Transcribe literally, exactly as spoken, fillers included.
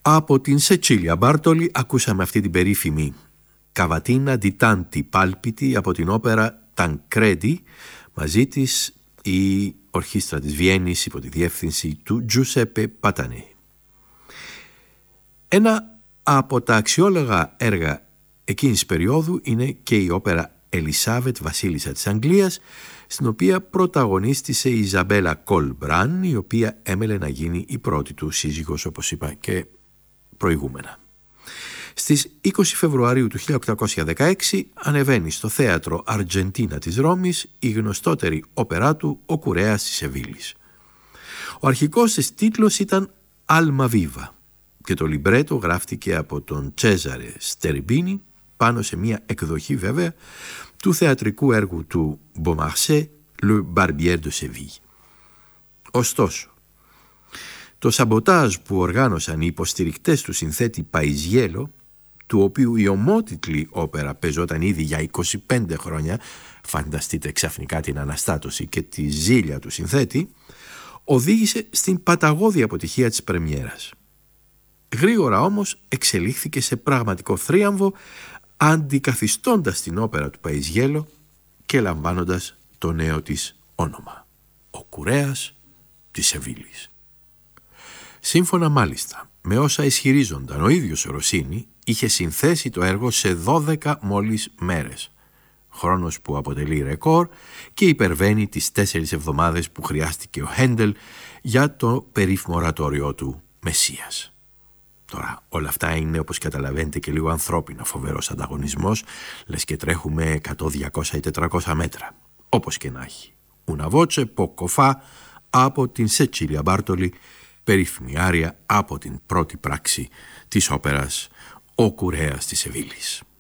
Από την Σετσίλια Μπάρτολι ακούσαμε αυτή την περίφημη Cavatina di tanti palpiti από την όπερα Tancredi, μαζί της η ορχήστρα της Βιέννης υπό τη διεύθυνση του Giuseppe Patanè. Ένα από τα αξιόλογα έργα εκείνης της περίοδου είναι και η όπερα Ελισάβετ, βασίλισσα της Αγγλίας, στην οποία πρωταγωνίστησε η Ιζαμπέλα Κολμπράν, η οποία έμελε να γίνει η πρώτη του σύζυγος, όπως είπα και προηγούμενα. Στις είκοσι Φεβρουαρίου του χίλια οκτακόσια δεκαέξι ανεβαίνει στο θέατρο Αργεντίνα της Ρώμης η γνωστότερη όπερά του «Ο Κουρέας της Σεβίλης». Ο αρχικός της τίτλος ήταν «Alma Viva» και το λιμπρέτο γράφτηκε από τον Τσέζαρε Στερμπίνι πάνω σε μια εκδοχή βέβαια του θεατρικού έργου του Beaumarchais «Le Barbier de Séville». Ωστόσο, το σαμποτάζ που οργάνωσαν οι υποστηρικτές του συνθέτη Παϊζιέλο, του οποίου η ομότιτλη όπερα παίζονταν ήδη για είκοσι πέντε χρόνια, φανταστείτε ξαφνικά την αναστάτωση και τη ζήλια του συνθέτη, οδήγησε στην παταγώδη αποτυχία της πρεμιέρας. Γρήγορα όμως εξελίχθηκε σε πραγματικό θρίαμβο, αντικαθιστώντας την όπερα του Παϊζιέλο και λαμβάνοντας το νέο της όνομα, «Ο Κουρέας της Σεβίλης». Σύμφωνα μάλιστα με όσα ισχυρίζονταν ο ίδιος ο Ροσίνι, είχε συνθέσει το έργο σε δώδεκα μόλις μέρες, χρόνος που αποτελεί ρεκόρ και υπερβαίνει τις τέσσερις εβδομάδες που χρειάστηκε ο Χέντελ για το περίφημο ορατόριό του «Μεσσίας». Τώρα όλα αυτά είναι, όπως καταλαβαίνετε, και λίγο ανθρώπινα, φοβερός ανταγωνισμός, λες και τρέχουμε εκατό, διακόσια ή τετρακόσια μέτρα. Όπως και να έχει. Una voce poco fa από την Σετσίλια Μπάρτολι, περίφημη άρια από την πρώτη πράξη της όπερας «Ο Κουρέας της Σεβίλης».